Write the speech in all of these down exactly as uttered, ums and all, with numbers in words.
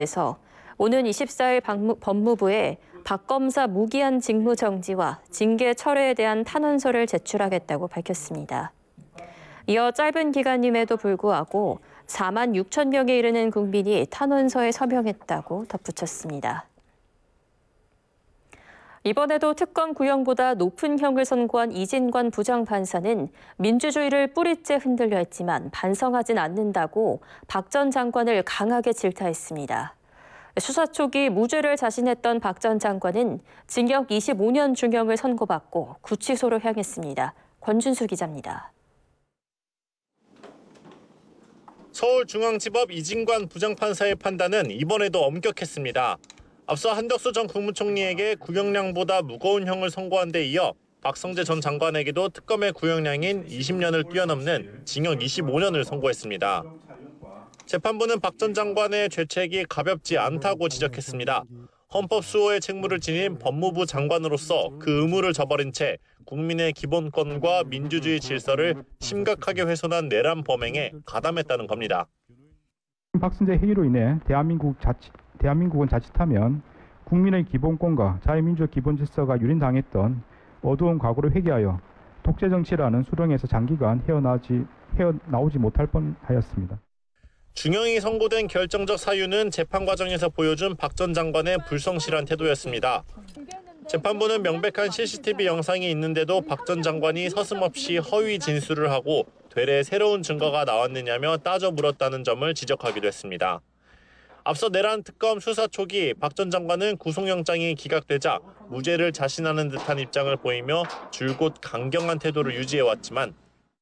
에서 오는 이십사일 법무부에 박 검사 무기한 직무 정지와 징계 철회에 대한 탄원서를 제출하겠다고 밝혔습니다. 이어 짧은 기간임에도 불구하고 사만 육천 명에 이르는 국민이 탄원서에 서명했다고 덧붙였습니다. 이번에도 특검 구형보다 높은 형을 선고한 이진관 부장판사는 민주주의를 뿌리째 흔들려 했지만 반성하진 않는다고 박 전 장관을 강하게 질타했습니다. 수사 초기 무죄를 자신했던 박 전 장관은 징역 이십오 년 중형을 선고받고 구치소로 향했습니다. 권준수 기자입니다. 서울중앙지법 이진관 부장판사의 판단은 이번에도 엄격했습니다. 앞서 한덕수 전 국무총리에게 구형량보다 무거운 형을 선고한 데 이어 박성재 전 장관에게도 특검의 구형량인 이십 년을 뛰어넘는 징역 이십오 년을 선고했습니다. 재판부는 박 전 장관의 죄책이 가볍지 않다고 지적했습니다. 헌법 수호의 책무를 지닌 법무부 장관으로서 그 의무를 저버린 채 국민의 기본권과 민주주의 질서를 심각하게 훼손한 내란 범행에 가담했다는 겁니다. 박성재 행위로 인해 대한민국 자치, 대한민국은 자칫하면 국민의 기본권과 자유민주적 기본 질서가 유린당했던 어두운 과거를 회개하여 독재 정치라는 수렁에서 장기간 헤어나오지, 헤어나오지 못할 뻔하였습니다. 중형이 선고된 결정적 사유는 재판 과정에서 보여준 박 전 장관의 불성실한 태도였습니다. 재판부는 명백한 씨씨티비 영상이 있는데도 박 전 장관이 서슴없이 허위 진술을 하고 되레 새로운 증거가 나왔느냐며 따져 물었다는 점을 지적하기도 했습니다. 앞서 내란 특검 수사 초기 박 전 장관은 구속영장이 기각되자 무죄를 자신하는 듯한 입장을 보이며 줄곧 강경한 태도를 유지해왔지만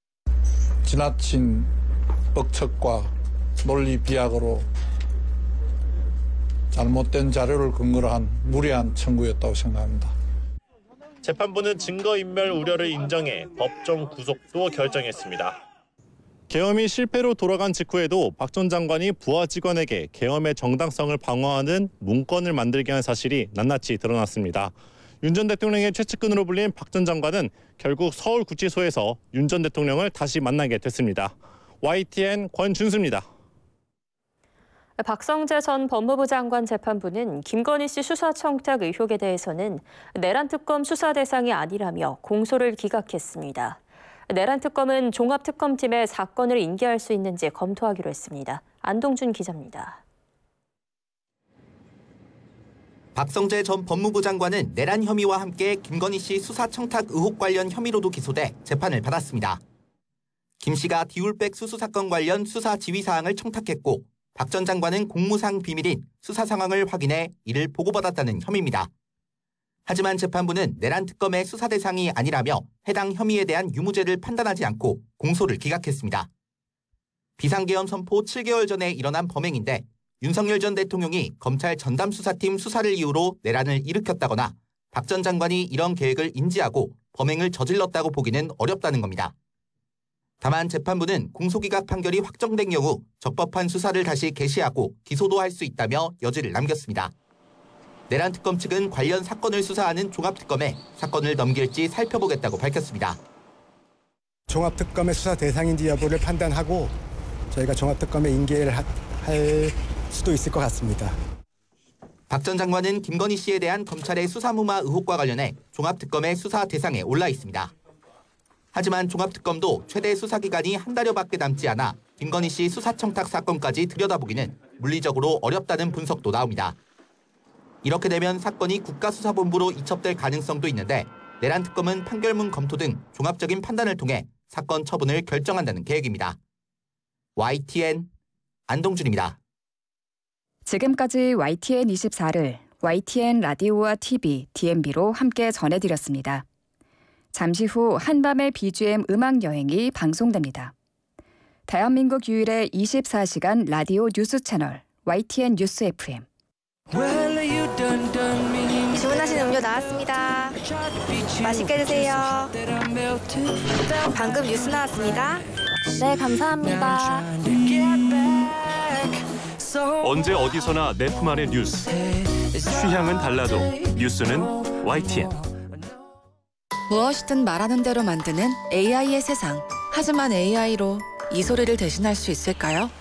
지나친 뻑척과 논리 비약으로 잘못된 자료를 근거로 한 무리한 청구였다고 생각합니다. 재판부는 증거인멸 우려를 인정해 법정 구속도 결정했습니다. 계엄이 실패로 돌아간 직후에도 박 전 장관이 부하 직원에게 계엄의 정당성을 방어하는 문건을 만들게 한 사실이 낱낱이 드러났습니다. 윤 전 대통령의 최측근으로 불린 박 전 장관은 결국 서울구치소에서 윤 전 대통령을 다시 만나게 됐습니다. 와이티엔 권준수입니다. 박성재 전 법무부 장관 재판부는 김건희 씨 수사 청탁 의혹에 대해서는 내란 특검 수사 대상이 아니라며 공소를 기각했습니다. 내란 특검은 종합특검팀에 사건을 인계할 수 있는지 검토하기로 했습니다. 안동준 기자입니다. 박성재 전 법무부 장관은 내란 혐의와 함께 김건희 씨 수사 청탁 의혹 관련 혐의로도 기소돼 재판을 받았습니다. 김 씨가 디올백 수수 사건 관련 수사 지휘 사항을 청탁했고 박 전 장관은 공무상 비밀인 수사 상황을 확인해 이를 보고받았다는 혐의입니다. 하지만 재판부는 내란 특검의 수사 대상이 아니라며 해당 혐의에 대한 유무죄를 판단하지 않고 공소를 기각했습니다. 비상계엄 선포 칠 개월 전에 일어난 범행인데 윤석열 전 대통령이 검찰 전담수사팀 수사를 이유로 내란을 일으켰다거나 박 전 장관이 이런 계획을 인지하고 범행을 저질렀다고 보기는 어렵다는 겁니다. 다만 재판부는 공소기각 판결이 확정된 경우 적법한 수사를 다시 개시하고 기소도 할 수 있다며 여지를 남겼습니다. 내란 특검 측은 관련 사건을 수사하는 종합특검에 사건을 넘길지 살펴보겠다고 밝혔습니다. 종합특검의 수사 대상인지 여부를 판단하고 저희가 종합특검에 인계를 할 수도 있을 것 같습니다. 박 전 장관은 김건희 씨에 대한 검찰의 수사무마 의혹과 관련해 종합특검의 수사 대상에 올라 있습니다. 하지만 종합특검도 최대 수사기간이 한 달여밖에 남지 않아 김건희 씨 수사청탁 사건까지 들여다보기는 물리적으로 어렵다는 분석도 나옵니다. 이렇게 되면 사건이 국가수사본부로 이첩될 가능성도 있는데 내란 특검은 판결문 검토 등 종합적인 판단을 통해 사건 처분을 결정한다는 계획입니다. 와이티엔 안동준입니다. 지금까지 와이티엔 이십사를 와이티엔 라디오와 티비, 디엠비로 함께 전해드렸습니다. 잠시 후 한밤의 비지엠 음악여행이 방송됩니다. 대한민국 유일의 이십사 시간 라디오 뉴스 채널 와이티엔 뉴스 에프엠. 주문하신 음료 나왔습니다. 맛있게 드세요. 방금 뉴스 나왔습니다. 네, 감사합니다. 언제 어디서나 내 품 안의 뉴스. 취향은 달라도 뉴스는 와이티엔. 무엇이든 말하는 대로 만드는 에이아이의 세상. 하지만 에이아이로 이 소리를 대신할 수 있을까요?